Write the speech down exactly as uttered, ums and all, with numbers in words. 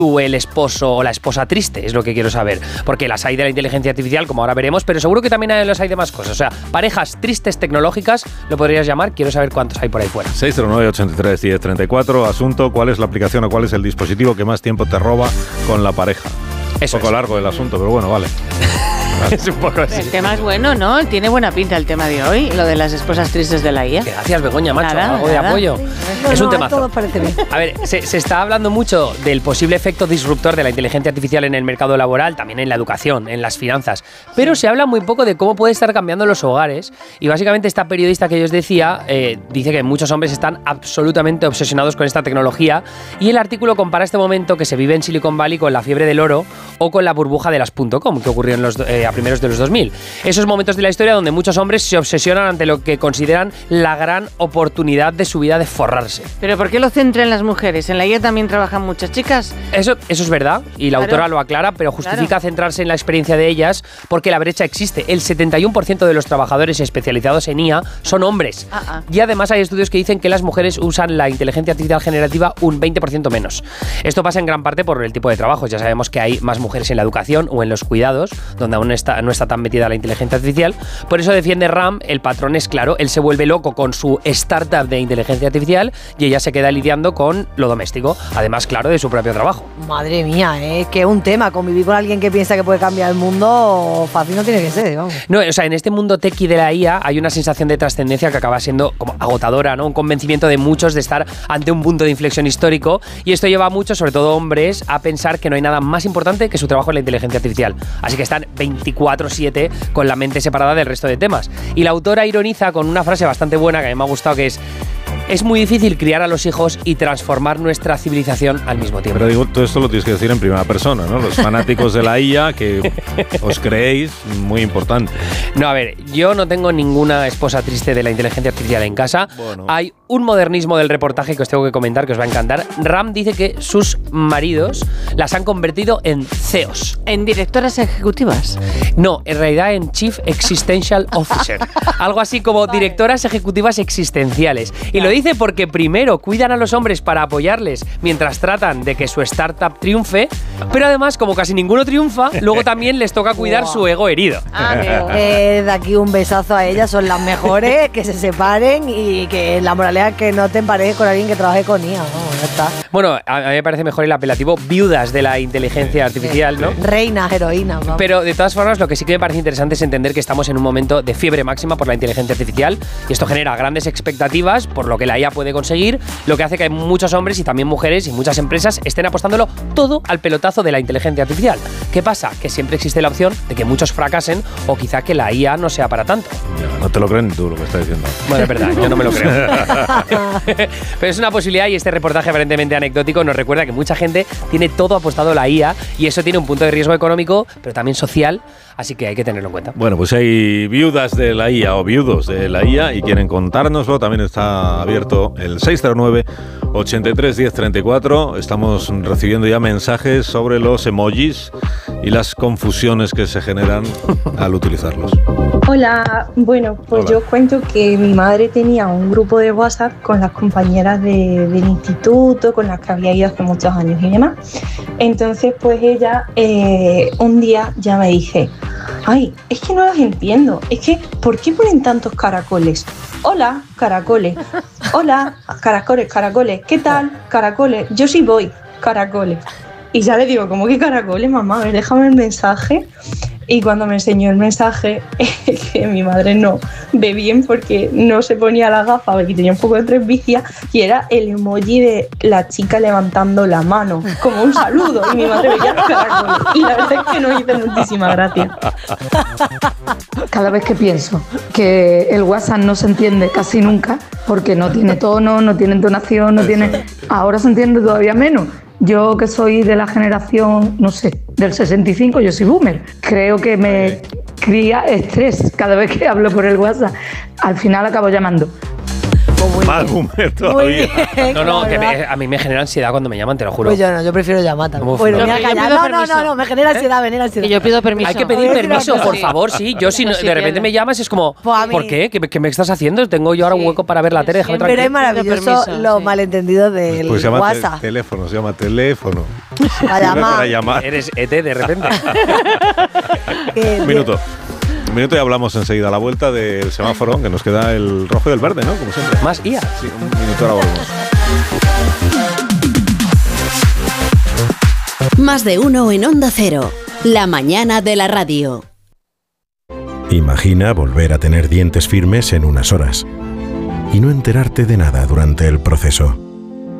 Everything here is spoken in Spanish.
tú el esposo o la esposa triste, es lo que quiero saber. Porque las hay de la inteligencia artificial, como ahora veremos, pero seguro que también hay, los hay de más cosas. O sea, parejas tristes tecnológicas, lo podrías llamar. Quiero saber cuántos hay por ahí fuera. seis cero nueve, ochenta y tres, diez treinta y cuatro. Asunto, ¿cuál es la aplicación o cuál es el dispositivo que más tiempo te roba con la pareja? Eso un poco es. largo el asunto, pero bueno, vale. Es un poco así. El tema es bueno, ¿no? Tiene buena pinta el tema de hoy, lo de las esposas tristes de la I A. Gracias, Begoña, macho. Nada, algo de nada. apoyo. No, es un no, temazo. todo parece bien. A ver, se, se está hablando mucho del posible efecto disruptor de la inteligencia artificial en el mercado laboral, también en la educación, en las finanzas. Pero se habla muy poco de cómo puede estar cambiando los hogares. Y básicamente esta periodista que yo os decía eh, dice que muchos hombres están absolutamente obsesionados con esta tecnología. Y el artículo compara este momento que se vive en Silicon Valley con la fiebre del oro o con la burbuja de las .com que ocurrió en los, eh, a primeros de los dos mil. Esos momentos de la historia donde muchos hombres se obsesionan ante lo que consideran la gran oportunidad de su vida de forrarse. ¿Pero por qué lo centra en las mujeres? ¿En la I A también trabajan muchas chicas? Eso, eso es verdad, y la Claro. autora lo aclara, pero justifica Claro. centrarse en la experiencia de ellas porque la brecha existe. El setenta y uno por ciento de los trabajadores especializados en I A son hombres. Ah, ah. Y además hay estudios que dicen que las mujeres usan la inteligencia artificial generativa un veinte por ciento menos. Esto pasa en gran parte por el tipo de trabajos. Ya sabemos que hay más mujeres en la educación o en los cuidados, donde aún está, no está tan metida la inteligencia artificial. Por eso defiende Ram, el patrón es claro, él se vuelve loco con su startup de inteligencia artificial y ella se queda lidiando con lo doméstico, además, claro, de su propio trabajo. Madre mía, ¿eh? Que es un tema. Convivir con alguien que piensa que puede cambiar el mundo, fácil no tiene que ser, vamos. No, o sea, en este mundo techie de la I A hay una sensación de trascendencia que acaba siendo como agotadora, ¿no? Un convencimiento de muchos de estar ante un punto de inflexión histórico, y esto lleva a muchos, sobre todo hombres, a pensar que no hay nada más importante que su trabajo en la inteligencia artificial. Así que están veinticuatro siete con la mente separada del resto de temas. Y la autora ironiza con una frase bastante buena que a mí me ha gustado, que es: es muy difícil criar a los hijos y transformar nuestra civilización al mismo tiempo. Pero digo, todo esto lo tienes que decir en primera persona, ¿no? Los fanáticos de la I A, que os creéis, muy importante. No, a ver, yo no tengo ninguna esposa triste de la inteligencia artificial en casa. Bueno. Hay un modernismo del reportaje que os tengo que comentar, que os va a encantar. Ram dice que sus maridos las han convertido en C E Os. ¿En directoras ejecutivas? No, en realidad en Chief Existential Officer. Algo así como directoras ejecutivas existenciales. Y lo dice porque primero cuidan a los hombres para apoyarles mientras tratan de que su startup triunfe, pero además, como casi ninguno triunfa, luego también les toca cuidar Wow. su ego herido. Ah, amigo. Eh, de aquí un besazo a ellas, son las mejores, que se separen y que la moraleidad es que no te emparejes con alguien que trabaje con I A, ¿no? Ya está. Bueno, a a mí me parece mejor el apelativo viudas de la inteligencia artificial, ¿no? Reinas, heroínas, vamos. Pero de todas formas, lo que sí que me parece interesante es entender que estamos en un momento de fiebre máxima por la inteligencia artificial, y esto genera grandes expectativas por lo que la I A puede conseguir, lo que hace que muchos hombres y también mujeres y muchas empresas estén apostándolo todo al pelotazo de la inteligencia artificial. ¿Qué pasa? Que siempre existe la opción de que muchos fracasen o quizá que la I A no sea para tanto. Ya, no te lo creen tú lo que estás diciendo. Bueno, es verdad, yo no me lo creo. Pero es una posibilidad, y este reportaje aparentemente anecdótico nos recuerda que mucha gente tiene todo apostado a la I A, y eso tiene un punto de riesgo económico, pero también social, así que hay que tenerlo en cuenta. Bueno, pues hay viudas de la I A o viudos de la I A y quieren contárnoslo. También está abierto el seis cero nueve, ochenta y tres, diez treinta y cuatro. Estamos recibiendo ya mensajes sobre los emojis y las confusiones que se generan al utilizarlos. Hola, bueno, pues Hola. yo os cuento que mi madre tenía un grupo de WhatsApp con las compañeras de- del instituto, con las que había ido hace muchos años y demás. Entonces, pues ella eh, un día ya me dice: ay, es que no las entiendo, es que ¿por qué ponen tantos caracoles? Hola, caracoles. Hola, caracoles, caracoles. ¿Qué tal? Caracoles. Yo sí voy, caracoles. Y ya le digo, ¿cómo que caracoles, mamá? A ver, déjame el mensaje. Y cuando me enseñó el mensaje, que mi madre no ve bien porque no se ponía la gafa, porque tenía un poco de presbicia, y era el emoji de la chica levantando la mano, como un saludo, y mi madre veía los caracoles. Y la verdad es que nos hizo muchísima gracia. Cada vez que pienso que el WhatsApp no se entiende casi nunca, porque no tiene tono, no tiene entonación, no tiene... Ahora se entiende todavía menos. Yo, que soy de la generación, no sé, del sesenta y cinco, yo soy boomer. Creo que me cría estrés cada vez que hablo por el WhatsApp. Al final acabo llamando. Pues muy Más bien. boomer Muy todavía. bien, No, no, la que verdad. me- a mí me genera ansiedad cuando me llaman, te lo juro. Pues yo no, yo prefiero llamar también. Uf, Bueno, no. mira, Yo calla. pido No, no, permiso. no, no, me genera ansiedad, me genera ansiedad. Que yo pido permiso. Hay que Voy a pedir decir una permiso, cosa. por favor, sí. Yo si no- Sí, de repente quiero. me llamas es como, Pues a mí- ¿por qué? ¿Qué, me- qué me estás haciendo? Tengo yo ahora un Sí. hueco para ver la tele, déjame Siempre Pero es tranquilo. maravilloso permiso, los sí. malentendidos del Pues se llama te- WhatsApp. teléfono, se llama teléfono. Para Sirve llamar. para llamar. Eres E T de repente. Que- Un minuto. Un minuto y hablamos enseguida a la vuelta del semáforo, que nos queda el rojo y el verde, ¿no? Como siempre. Más I A. Sí, un minuto, ahora volvemos. Más de uno en Onda Cero. La mañana de la radio. Imagina volver a tener dientes firmes en unas horas y no enterarte de nada durante el proceso.